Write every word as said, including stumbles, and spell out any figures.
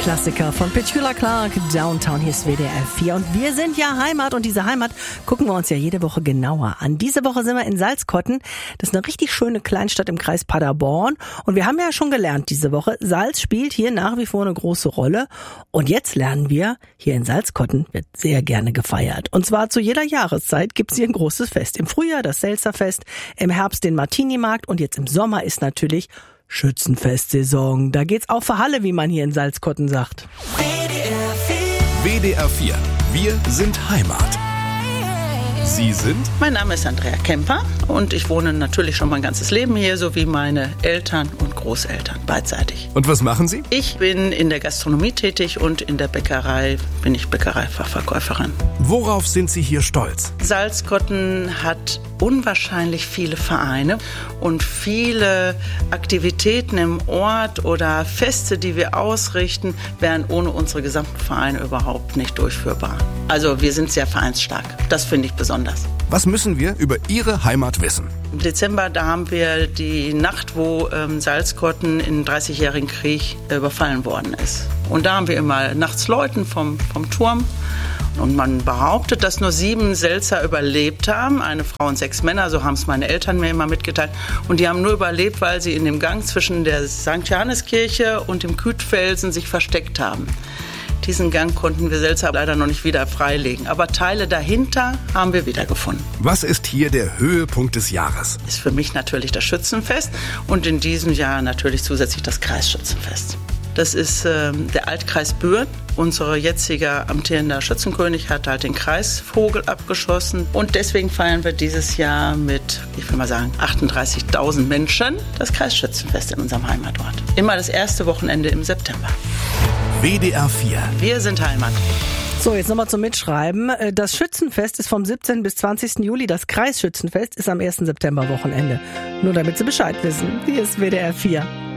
Klassiker von Petula Clark, Downtown, hier ist W D R vier. Und wir sind ja Heimat und diese Heimat gucken wir uns ja jede Woche genauer an. Diese Woche sind wir in Salzkotten. Das ist eine richtig schöne Kleinstadt im Kreis Paderborn. Und wir haben ja schon gelernt diese Woche, Salz spielt hier nach wie vor eine große Rolle. Und jetzt lernen wir, hier in Salzkotten wird sehr gerne gefeiert. Und zwar zu jeder Jahreszeit gibt's hier ein großes Fest. Im Frühjahr das Selzerfest, im Herbst den Martini-Markt und jetzt im Sommer ist natürlich Schützenfestsaison. Da geht's auch für Halle, wie man hier in Salzkotten sagt. W D R vier. Wir sind Heimat. Sie sind? Mein Name ist Andrea Kemper und ich wohne natürlich schon mein ganzes Leben hier, so wie meine Eltern und Großeltern, beidseitig. Und was machen Sie? Ich bin in der Gastronomie tätig und in der Bäckerei bin ich Bäckereifachverkäuferin. Worauf sind Sie hier stolz? Salzkotten hat unwahrscheinlich viele Vereine und viele Aktivitäten im Ort oder Feste, die wir ausrichten, wären ohne unsere gesamten Vereine überhaupt nicht durchführbar. Also wir sind sehr vereinsstark. Das finde ich besonders. Was müssen wir über Ihre Heimat wissen? Im Dezember, da haben wir die Nacht, wo ähm, Salzkotten im dreißigjährigen Krieg äh, überfallen worden ist. Und da haben wir immer nachts Läuten vom, vom Turm. Und man behauptet, dass nur sieben Selzer überlebt haben, eine Frau und sechs Männer, so haben es meine Eltern mir immer mitgeteilt. Und die haben nur überlebt, weil sie in dem Gang zwischen der Sankt Johanneskirche und dem Kütfelsen sich versteckt haben. Diesen Gang konnten wir Selzer leider noch nicht wieder freilegen, aber Teile dahinter haben wir wiedergefunden. Was ist hier der Höhepunkt des Jahres? Ist für mich natürlich das Schützenfest und in diesem Jahr natürlich zusätzlich das Kreisschützenfest. Das ist äh, der Altkreis Büren. Unser jetziger amtierender Schützenkönig hat halt den Kreisvogel abgeschossen. Und deswegen feiern wir dieses Jahr mit, ich will mal sagen, achtunddreißigtausend Menschen das Kreisschützenfest in unserem Heimatort. Immer das erste Wochenende im September. W D R vier. Wir sind Heimat. So, jetzt nochmal zum Mitschreiben. Das Schützenfest ist vom siebzehnten bis zwanzigsten Juli. Das Kreisschützenfest ist am ersten September Wochenende. Nur damit Sie Bescheid wissen. Hier ist W D R vier.